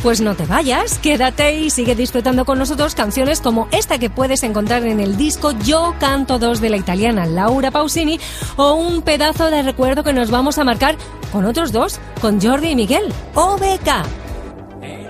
Pues no te vayas, quédate y sigue disfrutando con nosotros canciones como esta que puedes encontrar en el disco Yo canto dos de la italiana Laura Pausini, o un pedazo de recuerdo que nos vamos a marcar con otros dos, con Jordi y Miguel, OBK.